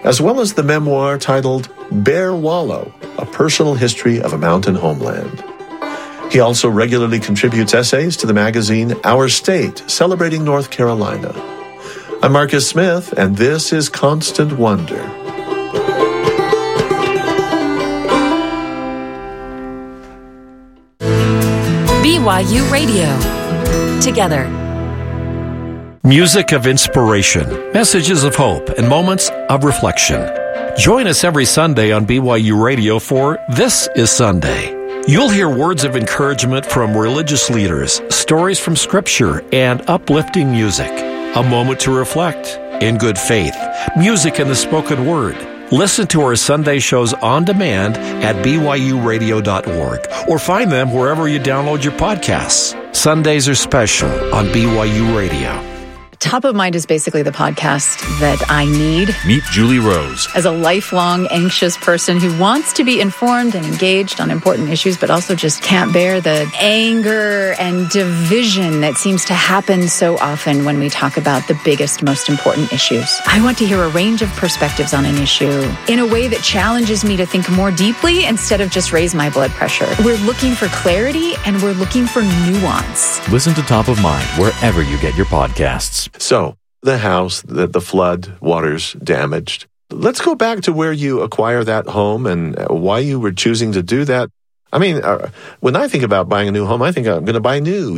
as well as the memoir titled Bear Wallow, A Personal History of a Mountain Homeland. He also regularly contributes essays to the magazine Our State, celebrating North Carolina. I'm Marcus Smith, and this is Constant Wonder. BYU Radio. Together. Music of inspiration, messages of hope, and moments of reflection. Join us every Sunday on BYU Radio for This is Sunday. You'll hear words of encouragement from religious leaders, stories from Scripture, and uplifting music. A moment to reflect in good faith. Music in the spoken word. Listen to our Sunday shows on demand at byuradio.org or find them wherever you download your podcasts. Sundays are special on BYU Radio. Top of Mind is basically the podcast that I need. Meet Julie Rose. As a lifelong anxious person who wants to be informed and engaged on important issues, but also just can't bear the anger and division that seems to happen so often when we talk about the biggest, most important issues. I want to hear a range of perspectives on an issue in a way that challenges me to think more deeply instead of just raise my blood pressure. We're looking for clarity and we're looking for nuance. Listen to Top of Mind wherever you get your podcasts. So, the house that the flood waters damaged. Let's go back to where you acquire that home and why you were choosing to do that. I mean, when I think about buying a new home, I think I'm going to buy new,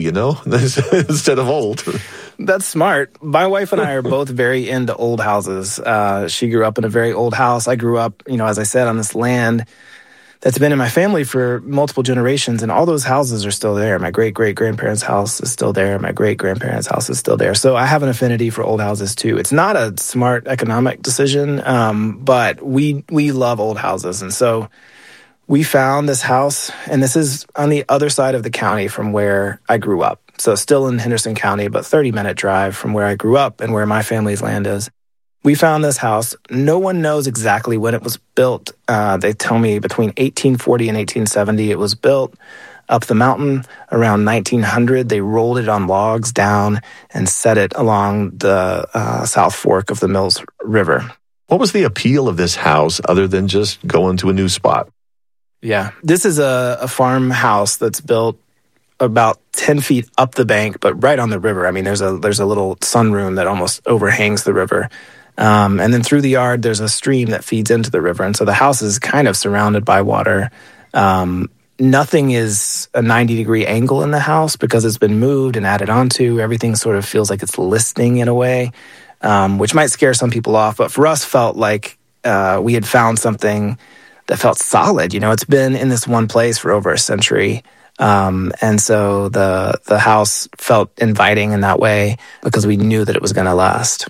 instead of old. That's smart. My wife and I are both very into old houses. She grew up in a very old house. I grew up, as I said, on this land that's been in my family for multiple generations, and all those houses are still there. My great-great-grandparents' house is still there. My great-grandparents' house is still there. So I have an affinity for old houses, too. It's not a smart economic decision, but we love old houses. And so we found this house, and this is on the other side of the county from where I grew up. So still in Henderson County, but 30-minute drive from where I grew up and where my family's land is. We found this house. No one knows exactly when it was built. They tell me between 1840 and 1870 it was built. Up the mountain around 1900, they rolled it on logs down and set it along the South Fork of the Mills River. What was the appeal of this house other than just going to a new spot? Yeah, this is a farmhouse that's built about 10 feet up the bank, but right on the river. I mean, there's a little sunroom that almost overhangs the river. And then through the yard, there's a stream that feeds into the river. And so the house is kind of surrounded by water. Nothing is a 90-degree angle in the house because it's been moved and added onto. Everything sort of feels like it's listening in a way, which might scare some people off. But for us, felt like we had found something that felt solid. It's been in this one place for over a century. And so the house felt inviting in that way because we knew that it was going to last.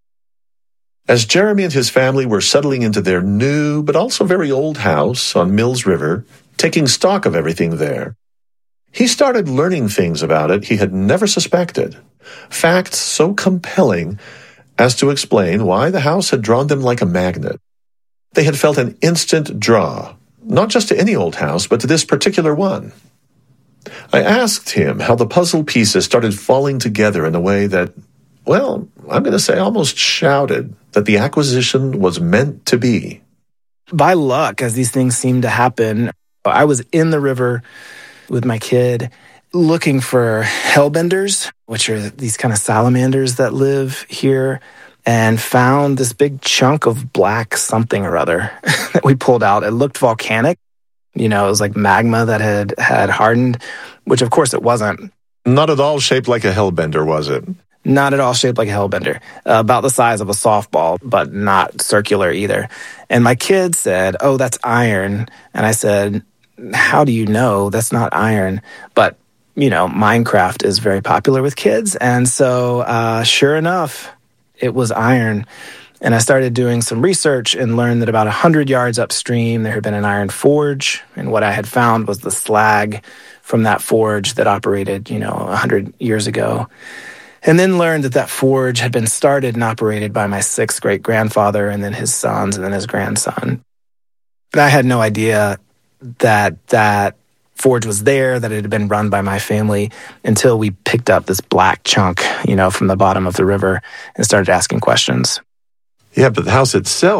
As Jeremy and his family were settling into their new, but also very old house on Mills River, taking stock of everything there, he started learning things about it he had never suspected. Facts so compelling as to explain why the house had drawn them like a magnet. They had felt an instant draw, not just to any old house, but to this particular one. I asked him how the puzzle pieces started falling together in a way that, well, I'm going to say almost shouted that the acquisition was meant to be. By luck, as these things seem to happen, I was in the river with my kid looking for hellbenders, which are these kind of salamanders that live here, and found this big chunk of black something or other that we pulled out. It looked volcanic. It was like magma that had hardened, which of course it wasn't. Not at all shaped like a hellbender, was it? Not at all shaped like a hellbender. About the size of a softball, but not circular either. And my kid said, "Oh, that's iron." And I said, "How do you know? That's not iron." But, Minecraft is very popular with kids. And so, sure enough, it was iron. And I started doing some research and learned that about 100 yards upstream, there had been an iron forge. And what I had found was the slag from that forge that operated, 100 years ago. And then learned that forge had been started and operated by my sixth great-grandfather and then his sons and then his grandson. But I had no idea that forge was there, that it had been run by my family until we picked up this black chunk, from the bottom of the river and started asking questions. Yeah, but the house itself